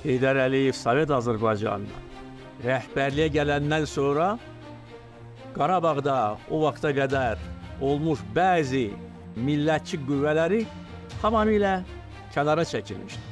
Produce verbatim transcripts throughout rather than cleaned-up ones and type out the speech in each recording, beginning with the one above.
Heydər Əliyev Sovet Azərbaycanına rəhbərliyə gələndən sonra Qarabağda o vaxta qədər olmuş bəzi millətçi qüvvələri tamamilə kənara çəkilmişdir.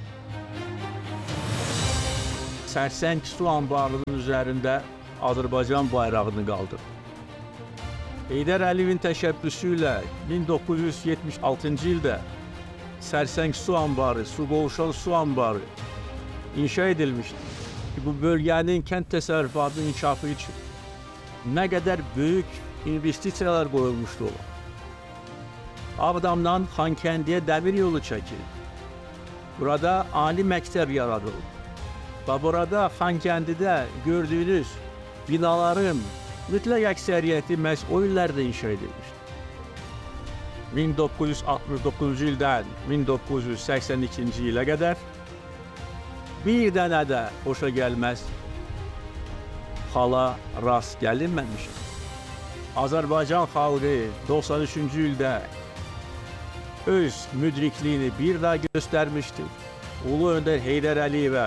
Sərsəng su anbarının üzərində Azərbaycan bayrağını qaldırdı. Heydər Əliyevin təşəbbüsü ilə min doqquz yüz yetmiş altıncı ildə Sərsəng su anbarı, su qovuşan su anbarı inşa edilmişdir ki, bu bölgənin kənd təsərrüfatının inkişafı üçün nə qədər böyük investisiyalar qoyulmuşdu ola. Ağdamdan Xankəndiyə dəmir yolu çəkildi. Burada ali məktəb yaradıldı. Və burada Xankəndidə gördüyünüz binaların mütləq əksəriyyəti məhz o illərdə inşa edilmişdir. min doqquz yüz altmış doqquzuncu ildən min doqquz yüz səksən ikinci ilə qədər bir dənə də xoşa gəlməz hala rast gəlinməmişdir. Azərbaycan xalqı doxsan üçüncü ildə öz müdrikliyini bir daha göstərmişdir. Ulu öndər Heydər Əliyevə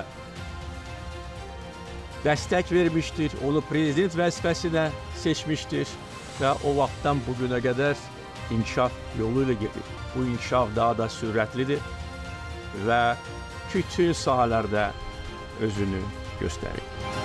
dəstək vermişdir, onu prezident vəzifəsinə seçmişdir və o vaxtdan bugünə qədər inkişaf yolu ilə gedir. Bu inkişaf daha da sürətlidir və bütün sahələrdə özünü göstərir.